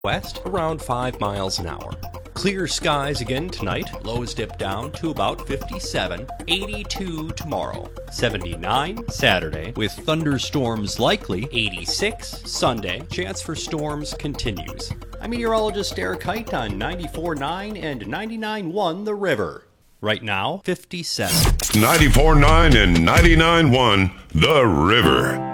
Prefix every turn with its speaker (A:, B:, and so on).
A: west around 5 miles an hour. Clear skies again tonight, lows dip down to about 57, 82 tomorrow, 79 Saturday, with thunderstorms likely, 86 Sunday, chance for storms continues. I'm meteorologist Eric Height on 94.9 and 99.1 The River. Right now, 57.
B: 94.9 and 99.1 The River.